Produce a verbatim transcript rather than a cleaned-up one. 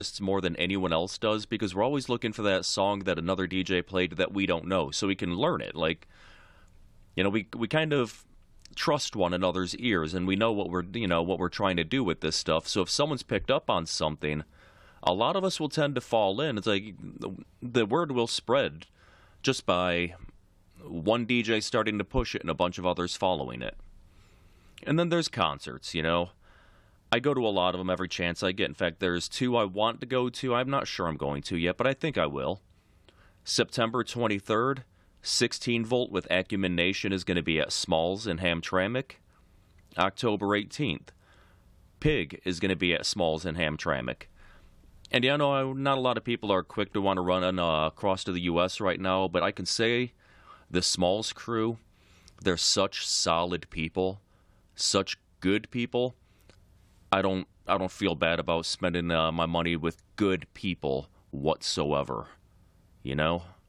more than anyone else does because we're always looking for that song that another D J played that we don't know so we can learn it. Like, you know, we we kind of trust one another's ears and we know what we're, you know, what we're trying to do with this stuff. So if someone's picked up on something, a lot of us will tend to fall in. It's like the, the word will spread just by one D J starting to push it and a bunch of others following it. And then there's concerts, you know. I go to a lot of them every chance I get. In fact, there's two I want to go to. I'm not sure I'm going to yet, but I think I will. September twenty-third, sixteen volt with Acumen Nation is going to be at Smalls in Hamtramck. October eighteenth, Pig is going to be at Smalls in Hamtramck. And yeah, I know not a lot of people are quick to want to run on, uh, across to the U S right now, but I can say the Smalls crew, they're such solid people, such good people. I don't I don't feel bad about spending uh, my money with good people whatsoever, you know?